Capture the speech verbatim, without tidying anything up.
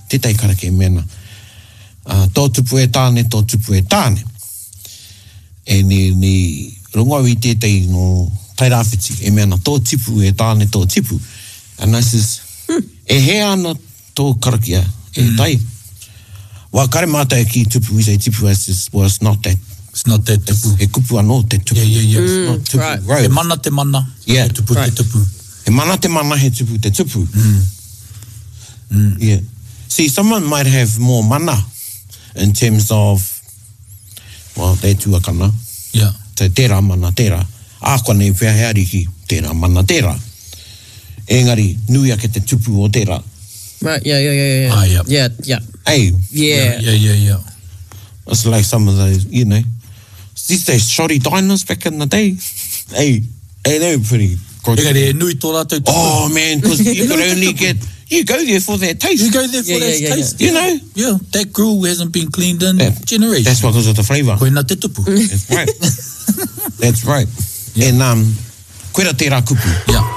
te tai karake e mena. Uh, tō tupu e tāne, tō tupu e tāne. E ni, ni rongawi te tei no tairawhiti, e mena tō tipu e tāne, tō tipu. And I says, hmm. e he ana tō karakia, e mm. tai. Wa kare mātai ki tupu, we say tipu, I says, well, it's not that. It's not that tupu. E kupu anō te tupu. Yeah, yeah, yeah. It's not tupu. Right. Right. He mana te mana, yeah. he tupu right. te tupu. He mana te mana, he tupu te tupu. Mm. Mm. Yeah. See, someone might have more mana in terms of, well, te tuakana. Yeah. Te tērā mana tērā. Ākua nei whea heariki, tērā mana tērā. Engari, nui ake te tupu o tērā. Right, yeah, yeah, yeah, yeah. Ah, yeah. Yeah, yeah. Hey. Yeah. Yeah, yeah, yeah. It's like some of those, you know, these days shoddy diners back in the day. Hey, hey, they were pretty good. Engari, e nui tō rātou tupu. Oh, man, because you could only get, you go there for that taste. You go there for Yeah, that yeah, yeah, taste. yeah. You know? Yeah, that grill hasn't been cleaned in Yeah. generations. That's because of the flavour. Koina te tupu. That's right. That's right. Yeah. And um, koera tērā kupu. Yeah.